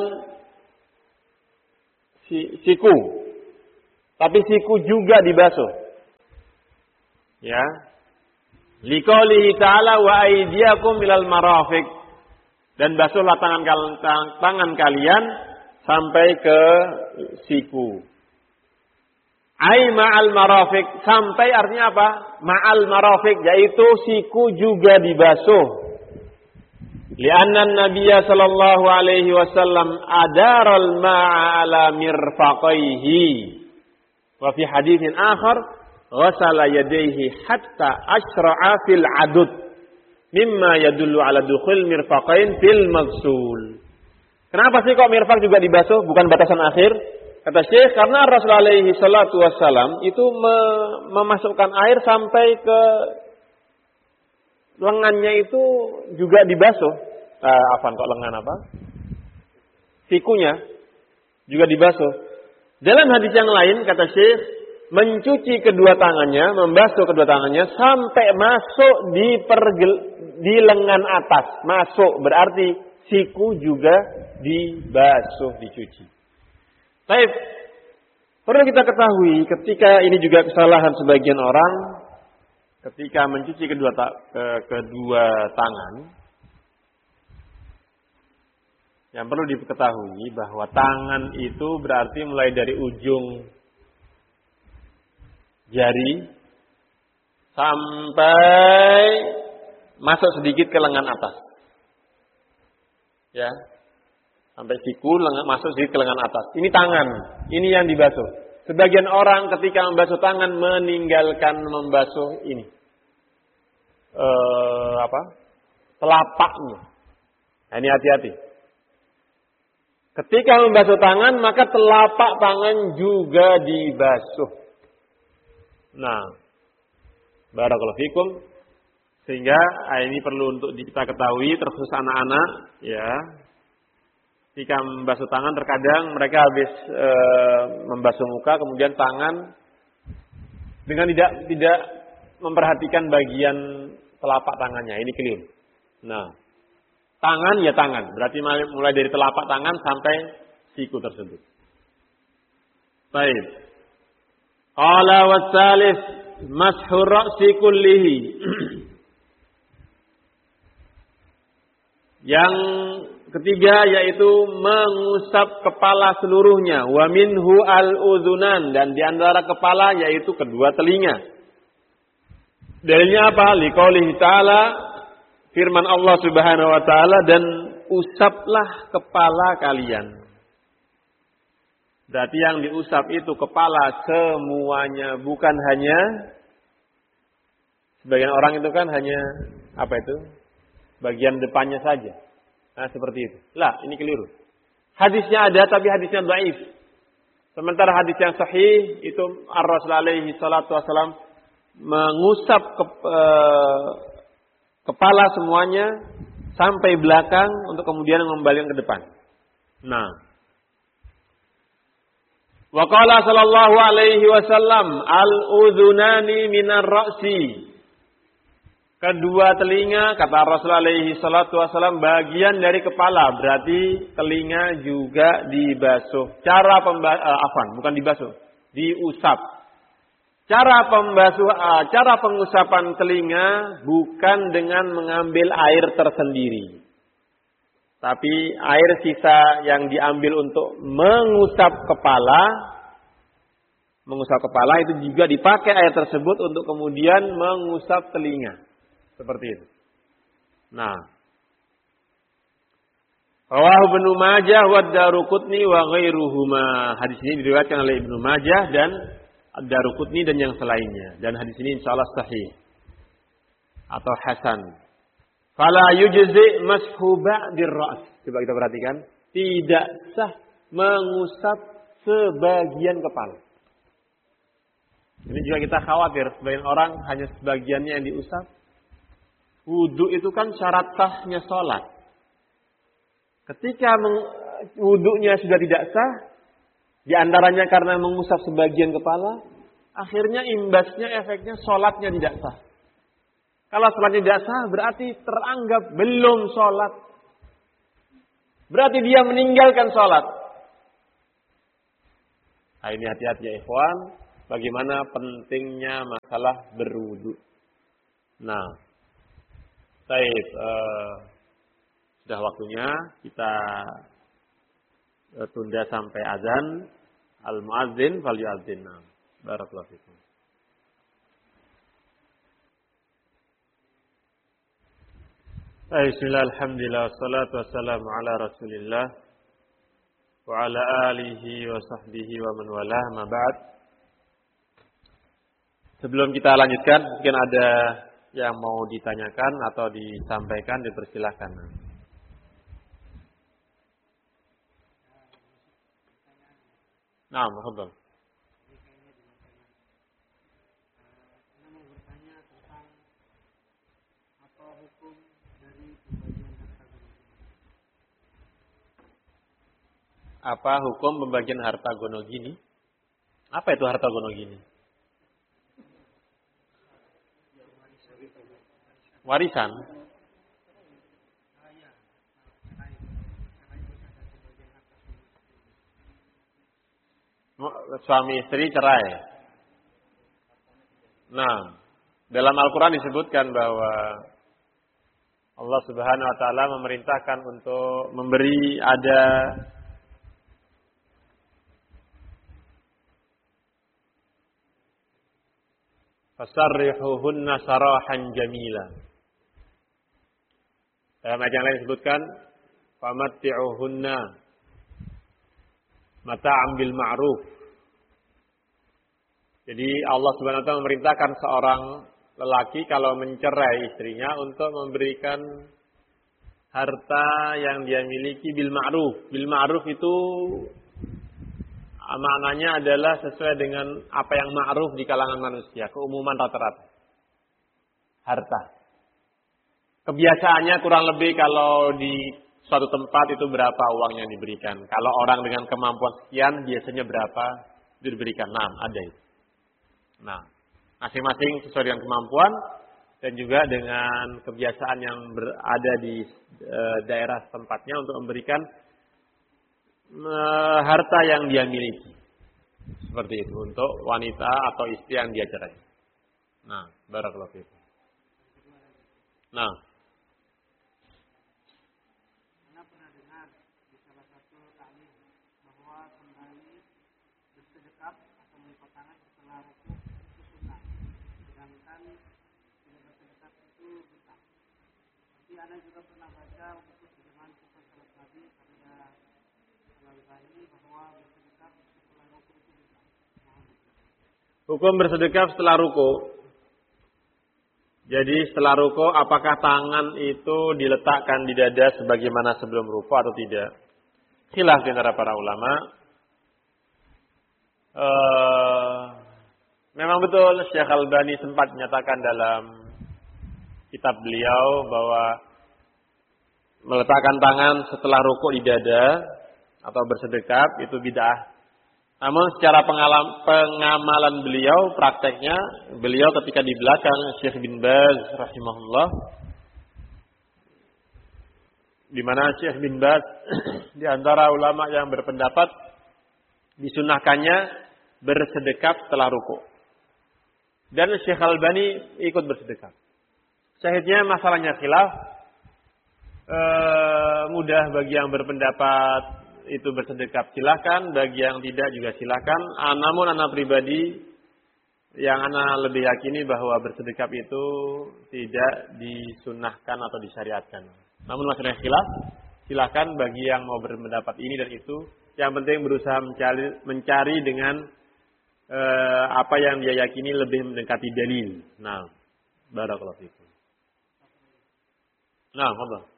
siku. Tapi siku juga dibasuh. Ya. Liqaulihi ta'ala wa aydiyakum ilal marafiq. Dan basuhlah tangan tangan kalian sampai ke siku. Ai ma'al marafiq, sampai artinya apa? Ma'al marafiq, yaitu siku juga dibasuh. Li'anna an-nabiyya sallallahu alaihi wasallam adaral ma'a ala mirfaqaihi. Wa fi haditsin akhar ghasala yadayhi hatta asra'a fil adud mimma yadullu ala dukhul mirfaqain fil maghsul. Kenapa sih kok mirfaq juga dibasuh bukan batasan akhir? Kata Syekh, karena Rasulullah alaihi salatu wassalam itu me- memasukkan air sampai ke lengannya itu juga dibasuh. Uh, afan kok lengan apa? Sikunya juga dibasuh. Dalam hadis yang lain kata Syekh, mencuci kedua tangannya, membasuh kedua tangannya sampai masuk di pergel, di lengan atas. Masuk berarti siku juga dibasuh, dicuci. Baik, perlu kita ketahui ketika ini juga kesalahan sebagian orang ketika mencuci kedua ta, ke, kedua tangan. Yang perlu diketahui bahwa tangan itu berarti mulai dari ujung jari sampai masuk sedikit ke lengan atas. Ya. Sampai siku lengan, masuk sedikit ke lengan atas. Ini tangan, ini yang dibasuh. Sebagian orang ketika membasuh tangan meninggalkan membasuh ini. Eh, apa? Telapaknya. Nah, ini hati-hati. Ketika membasuh tangan, maka telapak tangan juga dibasuh. Nah, barakallahu fikum. Sehingga ini perlu untuk kita ketahui, terkhusus anak-anak, ya. Ketika membasuh tangan terkadang mereka habis e, membasuh muka kemudian tangan dengan tidak tidak memperhatikan bagian telapak tangannya. Ini keliru. Nah, tangan ya tangan. Berarti mulai dari telapak tangan sampai siku tersebut. Baik. Qala wasalis mashur ra'si kullihi. Yang ketiga yaitu mengusap kepala seluruhnya. Wa minhu al-udzunan, dan di antara kepala yaitu kedua telinga. Dalilnya apa? Liqaulihi ta'ala, firman Allah Subhanahu wa taala, dan usaplah kepala kalian. Berarti yang diusap itu kepala semuanya, bukan hanya sebagian orang itu kan hanya apa itu? Bagian depannya saja. Nah, seperti itu. Lah, ini keliru. Hadisnya ada tapi hadisnya dhaif. Sementara hadis yang sahih itu Ar-Rasul alaihi salatu wasallam mengusap ke, eh, kepala semuanya sampai belakang untuk kemudian mengembalikan ke depan. Nah, wa qala sallallahu alaihi wasallam al-udhunani minar ra'si. Kedua telinga, kata Rasulullah alaihi salatu wasallam, bagian dari kepala. Berarti telinga juga dibasuh. Cara pembasuh, uh, afan, bukan dibasuh, diusap. Cara pembasuh, uh, cara pengusapan telinga bukan dengan mengambil air tersendiri. Tapi air sisa yang diambil untuk mengusap kepala, mengusap kepala itu juga dipakai air tersebut untuk kemudian mengusap telinga. Seperti itu. Nah, rawahu Ibnu Majah wa Daruqutni wa ghairuhuma. Hadis ini diriwayatkan oleh Ibnu Majah dan Ad-Daruqutni dan yang selainnya. Dan hadis ini insyaallah sahih atau hasan. Fala yujzi mashu ba'dir ra's. Coba kita perhatikan, tidak sah mengusap sebagian kepala. Ini juga kita khawatir sebagian orang hanya sebagiannya yang diusap. Wudu itu kan syarat sahnya sholat. Ketika wudunya sudah tidak sah, di antaranya karena mengusap sebagian kepala, akhirnya imbasnya, efeknya sholatnya tidak sah. Kalau sholat tidak sah berarti teranggap belum sholat. Berarti dia meninggalkan sholat. Nah, ini hati-hati ya ikhwan. Bagaimana pentingnya masalah berwudu. Nah, baik, uh, sudah waktunya kita uh, tunda sampai azan. Al-muadzin fal yu'adzin. Barakallahu fikum. Bismillah, alhamdulillah, wassalatu wassalamu ala rasulillah wa ala alihi wa sahbihi wa man walah, ma ba'd. Sebelum kita lanjutkan, mungkin ada yang mau ditanyakan atau disampaikan, dipersilahkan. Nah, mahfudz. Apa hukum pembagian harta gono gini? Apa itu harta gono gini? Warisan. Suami istri cerai. Nah, dalam Al-Quran disebutkan bahwa Allah Subhanahu Wa Taala memerintahkan untuk memberi ada fasarrihuhunna sarahan jamila. Dalam ayat yang lain disebutkan famatti'uhunna mata'am bil ma'ruf. Jadi Allah Subhanahu wa taala memerintahkan seorang lelaki kalau mencerai istrinya untuk memberikan harta yang dia miliki bil ma'ruf. Bil ma'ruf itu maknanya adalah sesuai dengan apa yang ma'ruf di kalangan manusia, keumuman rata-rata. Harta. Kebiasaannya kurang lebih kalau di suatu tempat itu berapa uang yang diberikan. Kalau orang dengan kemampuan sekian biasanya berapa diberikan. Nah, ada itu. Nah, masing-masing sesuai dengan kemampuan dan juga dengan kebiasaan yang berada di e, daerah tempatnya untuk memberikan harta yang dia miliki. Seperti itu untuk wanita atau istri yang dia cerai. Nah, barakallahu fiikum. Nah, Anda pernah dengar di salah satu taklim bahwa kembali bersedekap atau melipat tangan setelah rukuk itu sunnah. Sedangkan tidak bersedekap itu bid'ah. Tapi Anda juga pernah baca buku dengan sifat salat Nabi pada hukum bersedekap setelah ruku. Jadi setelah ruku apakah tangan itu diletakkan di dada sebagaimana sebelum ruku atau tidak? Khilaf di antara para ulama. Uh, memang betul Syekh Al-Albani sempat menyatakan dalam kitab beliau bahwa meletakkan tangan setelah ruku di dada atau bersedekap itu bid'ah. Namun secara pengalam, pengamalan beliau, prakteknya beliau ketika di belakang Syekh bin Baz rahimahullah, di mana Syekh bin Baz di antara ulama yang berpendapat disunahkannya bersedekap setelah ruku. Dan Syekh Al-Albani ikut bersedekap. Syahidnya masalahnya khilaf. E, mudah bagi yang berpendapat itu bersedekap silakan, bagi yang tidak juga silakan. Ah, namun anak pribadi yang anak lebih yakini bahwa bersedekap itu tidak disunahkan atau disyariatkan. Namun masalah khilaf, silakan bagi yang mau berpendapat ini dan itu. Yang penting berusaha mencari, mencari dengan eh, apa yang dia yakini lebih mendekati dalil. Nah, barakallahu fikum. Nah, apa?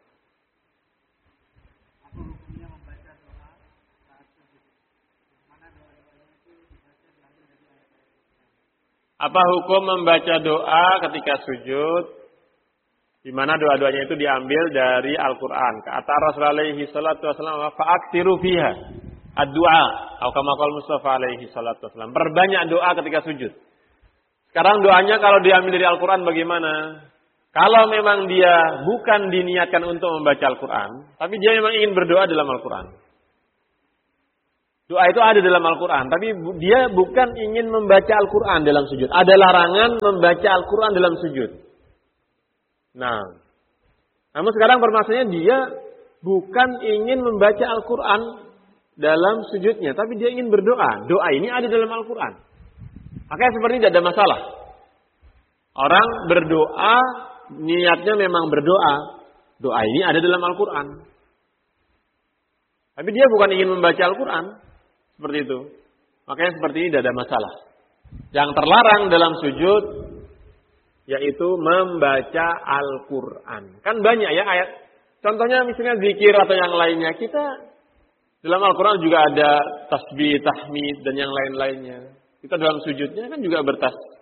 Apa hukum membaca doa ketika sujud, di mana doa-doanya itu diambil dari Al-Quran? Kata Rasulullah alaihi salatu wasallam, fa'aktiru fiha ad-du'a, atau kama qala Mustafa alaihi salatu wasallam. Perbanyak doa ketika sujud. Sekarang doanya kalau diambil dari Al-Quran bagaimana? Kalau memang dia bukan diniatkan untuk membaca Al-Quran, tapi dia memang ingin berdoa dalam Al-Quran. Doa itu ada dalam Al-Quran, tapi dia bukan ingin membaca Al-Quran dalam sujud. Ada larangan membaca Al-Quran dalam sujud. Nah, namun sekarang permasalahannya dia bukan ingin membaca Al-Quran dalam sujudnya, tapi dia ingin berdoa. Doa ini ada dalam Al-Quran. Makanya seperti ini tidak ada masalah. Orang berdoa, niatnya memang berdoa. Doa ini ada dalam Al-Quran. Tapi dia bukan ingin membaca Al-Quran. Seperti itu. Makanya seperti ini tidak ada masalah. Yang terlarang dalam sujud, yaitu membaca Al-Quran. Kan banyak ya ayat. Contohnya misalnya zikir atau yang lainnya. Kita dalam Al-Quran juga ada tasbih, tahmid, dan yang lain-lainnya. Kita dalam sujudnya kan juga bertas